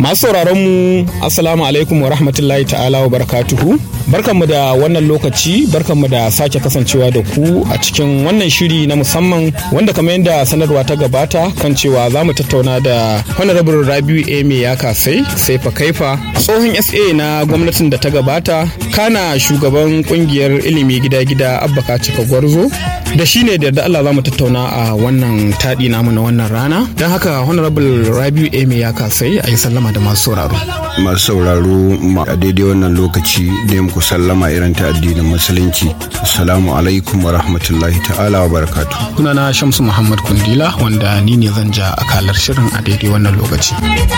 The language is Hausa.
Masu sauraron mu assalamu alaikum wa rahmatullahi ta'ala wa barakatuhu. Barkanmu da wannan lokaci, barkanmu da sake kasancewa da ku a cikin wannan shiri na musamman wanda kamar yadda sanarwa ta gabata kan cewa za mu tattauna da Honorable Rabiu Eme ya kasai Saifa Kaifa, tsohon SA na gwamnatin da ta gabata, kana shugaban kungiyar ilimi gida-gida Abba Kacika Gwarzo, da shi ne da Allah za mu tattauna a wannan taɗi namu na wannan rana. Don haka Honorable Rabiu Eme ya kasai a yi sallama da masu sauraro. Masu sauraro a daidai wannan lokaci da muku sallama irin ta addinin musulunci. Assalamu alaikum wa rahmatullahi ta'ala wa barakatu. Sunana Shamsu Muhammad Kundila wanda ni ne zan ja akalar shirin a daidai wannan lokaci.